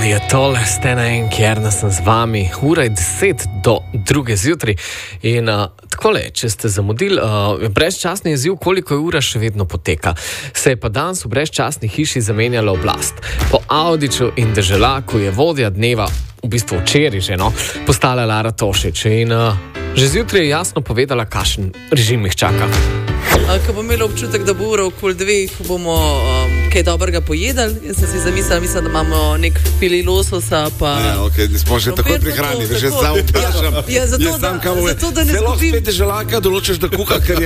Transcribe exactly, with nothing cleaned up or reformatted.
Radio tole, ste na en, kjer nas sem z vami. Ura je deset do druge zjutraj. In uh, takole, če ste zamudili, uh, brezčasni izziv, koliko je ura še vedno poteka. Se je pa danes v brezčasni hiši zamenjala oblast. Po Audiču in Deželaku je vodja dneva, v bistvu včeraj že, no, postala Lara Tošič. In uh, že zjutraj je jasno povedala, kakšen režim jih čaka. Ko bomo imeli občutek, da bo ura okoli dveh, bomo um, kaj dobrega pojedali. Jaz sem si zamislila, mislim, da imamo nek fili lososa. Pa... Ja, okay, smo že takoj prihrani, že sam vprašam. Ja, zato, da, zato, da ne zgubim. Celo spet Deželaka določiš, da kuha, ker